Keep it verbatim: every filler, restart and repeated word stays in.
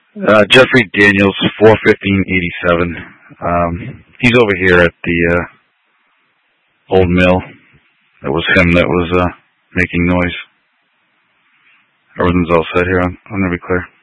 Uh, Jeffrey Daniels, four fifteen eighty-seven. Um, he's over here at the uh, old mill. It was him that was uh, making noise. Everything's all set here. I'm, I'm going to be clear.